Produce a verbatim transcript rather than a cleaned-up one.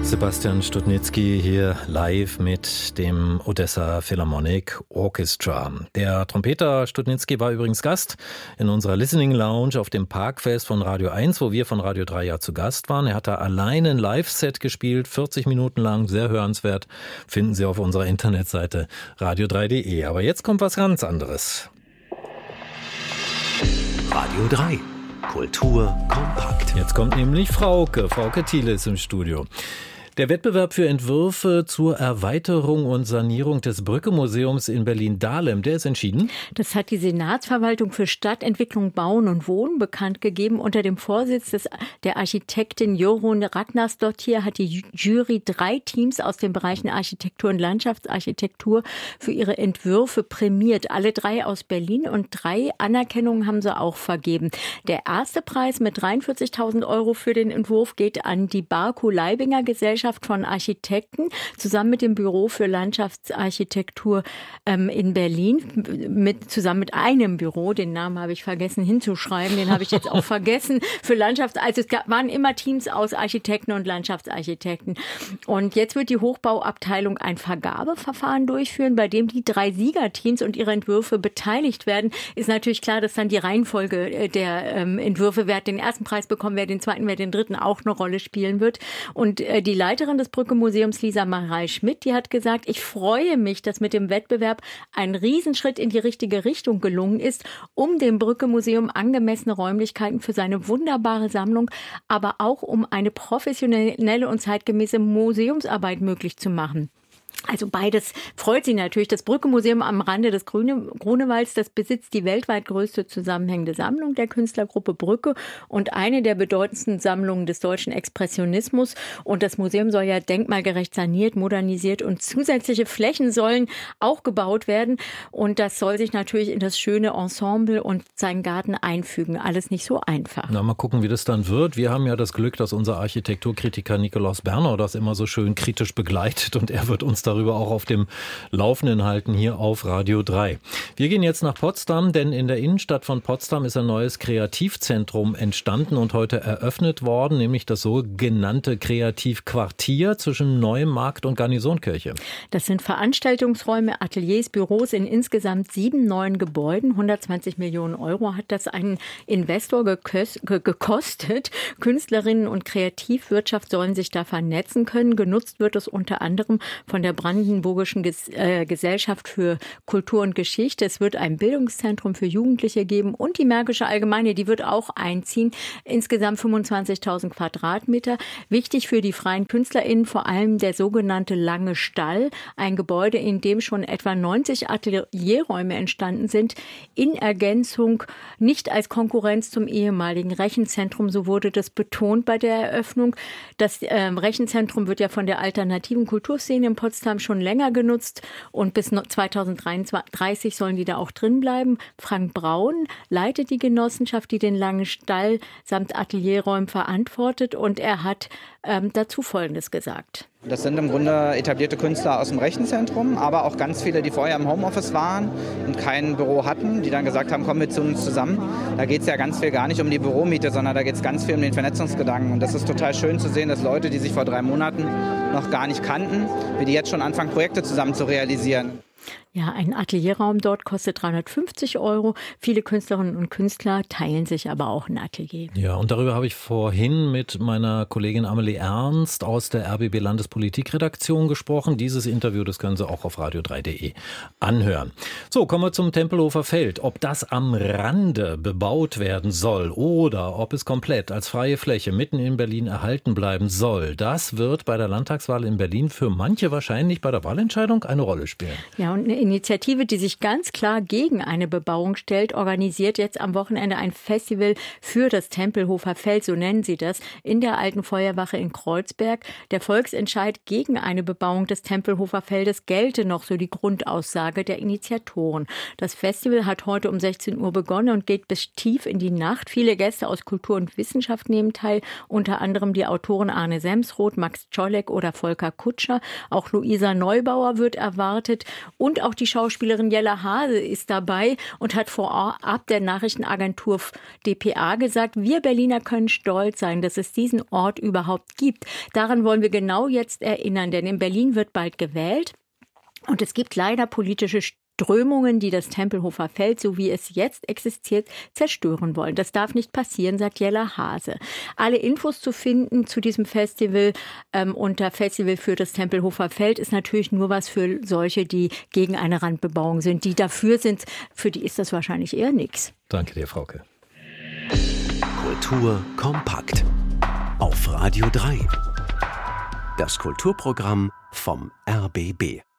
Sebastian Studnitzky hier live mit dem Odessa Philharmonic Orchestra. Der Trompeter Studnitzky war übrigens Gast in unserer Listening Lounge auf dem Parkfest von Radio eins, wo wir von Radio drei ja zu Gast waren. Er hat da alleine ein Live-Set gespielt, vierzig Minuten lang, sehr hörenswert. Finden Sie auf unserer Internetseite radio drei punkt de. Aber jetzt kommt was ganz anderes. Radio drei. Kultur kompakt. Jetzt kommt nämlich Frauke. Frauke Thiele ist im Studio. Der Wettbewerb für Entwürfe zur Erweiterung und Sanierung des Brücke-Museums in Berlin-Dahlem, der ist entschieden? Das hat die Senatsverwaltung für Stadtentwicklung, Bauen und Wohnen bekannt gegeben. Unter dem Vorsitz des, der Architektin Jorun Ragnarsdottir hat die Jury drei Teams aus den Bereichen Architektur und Landschaftsarchitektur für ihre Entwürfe prämiert. Alle drei aus Berlin, und drei Anerkennungen haben sie auch vergeben. Der erste Preis mit dreiundvierzigtausend Euro für den Entwurf geht an die Barkow-Leibinger Gesellschaft von Architekten zusammen mit dem Büro für Landschaftsarchitektur ähm, in Berlin, mit, zusammen mit einem Büro, den Namen habe ich vergessen hinzuschreiben, den habe ich jetzt auch vergessen, für Landschafts-, also es gab, waren immer Teams aus Architekten und Landschaftsarchitekten. Und jetzt wird die Hochbauabteilung ein Vergabeverfahren durchführen, bei dem die drei Siegerteams und ihre Entwürfe beteiligt werden. Ist natürlich klar, dass dann die Reihenfolge der ähm, Entwürfe, wer hat den ersten Preis bekommen, wer den zweiten, wer den dritten, auch eine Rolle spielen wird. Und äh, die Leiterin des Brücke-Museums, Lisa Marei-Schmidt, die hat gesagt, ich freue mich, dass mit dem Wettbewerb ein Riesenschritt in die richtige Richtung gelungen ist, um dem Brücke-Museum angemessene Räumlichkeiten für seine wunderbare Sammlung, aber auch um eine professionelle und zeitgemäße Museumsarbeit möglich zu machen. Also beides freut sie natürlich. Das Brücke-Museum am Rande des Grüne, Grunewalds, das besitzt die weltweit größte zusammenhängende Sammlung der Künstlergruppe Brücke und eine der bedeutendsten Sammlungen des deutschen Expressionismus. Und das Museum soll ja denkmalgerecht saniert, modernisiert, und zusätzliche Flächen sollen auch gebaut werden. Und das soll sich natürlich in das schöne Ensemble und seinen Garten einfügen. Alles nicht so einfach. Na, mal gucken, wie das dann wird. Wir haben ja das Glück, dass unser Architekturkritiker Nikolaus Bernau das immer so schön kritisch begleitet, und er wird uns darüber auch auf dem Laufenden halten hier auf Radio drei. Wir gehen jetzt nach Potsdam, denn in der Innenstadt von Potsdam ist ein neues Kreativzentrum entstanden und heute eröffnet worden, nämlich das sogenannte Kreativquartier zwischen Neuem Markt und Garnisonkirche. Das sind Veranstaltungsräume, Ateliers, Büros in insgesamt sieben neuen Gebäuden. hundertzwanzig Millionen Euro hat das einen Investor gekostet. Künstlerinnen und Kreativwirtschaft sollen sich da vernetzen können. Genutzt wird es unter anderem von der Brandenburgischen Ges- äh, Gesellschaft für Kultur und Geschichte. Es wird ein Bildungszentrum für Jugendliche geben, und die Märkische Allgemeine, die wird auch einziehen. Insgesamt fünfundzwanzigtausend Quadratmeter. Wichtig für die freien KünstlerInnen vor allem der sogenannte Lange Stall, ein Gebäude, in dem schon etwa neunzig Atelierräume entstanden sind, in Ergänzung, nicht als Konkurrenz zum ehemaligen Rechenzentrum, so wurde das betont bei der Eröffnung. Das äh, Rechenzentrum wird ja von der alternativen Kulturszene in Potsdam schon länger genutzt, und bis zweitausenddreißig sollen die da auch drin bleiben. Frank Braun leitet die Genossenschaft, die den Langen Stall samt Atelierräumen verantwortet, und er hat ähm, dazu Folgendes gesagt. Das sind im Grunde etablierte Künstler aus dem Rechenzentrum, aber auch ganz viele, die vorher im Homeoffice waren und kein Büro hatten, die dann gesagt haben, kommen wir zu uns zusammen. Da geht es ja ganz viel gar nicht um die Büromiete, sondern da geht es ganz viel um den Vernetzungsgedanken. Und das ist total schön zu sehen, dass Leute, die sich vor drei Monaten noch gar nicht kannten, wie die jetzt schon anfangen, Projekte zusammen zu realisieren. Ja, ein Atelierraum dort kostet dreihundertfünfzig Euro. Viele Künstlerinnen und Künstler teilen sich aber auch ein Atelier. Ja, und darüber habe ich vorhin mit meiner Kollegin Amelie Ernst aus der R B B Landespolitikredaktion gesprochen. Dieses Interview, das können Sie auch auf radio drei punkt de anhören. So, kommen wir zum Tempelhofer Feld. Ob das am Rande bebaut werden soll oder ob es komplett als freie Fläche mitten in Berlin erhalten bleiben soll, das wird bei der Landtagswahl in Berlin für manche wahrscheinlich bei der Wahlentscheidung eine Rolle spielen. Ja, und eine Initiative, die sich ganz klar gegen eine Bebauung stellt, organisiert jetzt am Wochenende ein Festival für das Tempelhofer Feld, so nennen sie das, in der Alten Feuerwache in Kreuzberg. Der Volksentscheid gegen eine Bebauung des Tempelhofer Feldes gelte noch, so die Grundaussage der Initiatoren. Das Festival hat heute um sechzehn Uhr begonnen und geht bis tief in die Nacht. Viele Gäste aus Kultur und Wissenschaft nehmen teil, unter anderem die Autoren Arne Semsroth, Max Czolek oder Volker Kutscher. Auch Luisa Neubauer wird erwartet und auch auch die Schauspielerin Jella Hase ist dabei und hat vorab der Nachrichtenagentur D P A gesagt, wir Berliner können stolz sein, dass es diesen Ort überhaupt gibt. Daran wollen wir genau jetzt erinnern, denn in Berlin wird bald gewählt und es gibt leider politische Strömungen, die das Tempelhofer Feld, so wie es jetzt existiert, zerstören wollen. Das darf nicht passieren, sagt Jella Hase. Alle Infos zu finden zu diesem Festival ähm, unter Festival für das Tempelhofer Feld ist natürlich nur was für solche, die gegen eine Randbebauung sind. Die dafür sind, für die ist das wahrscheinlich eher nichts. Danke dir, Frauke. Kultur kompakt. Auf Radio drei. Das Kulturprogramm vom R B B.